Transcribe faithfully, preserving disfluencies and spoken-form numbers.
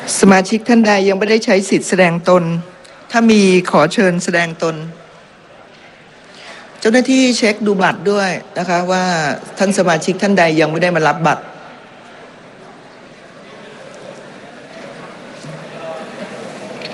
สมาชิกท่านใดยังไม่ได้ใช้สิทธิแสดงตนถ้ามีขอเชิญแสดงตนเจ้าหน้าที่เช็คดูบัตรด้วยนะคะว่าท่านสมาชิกท่านใดยังไม่ได้มารับบัตร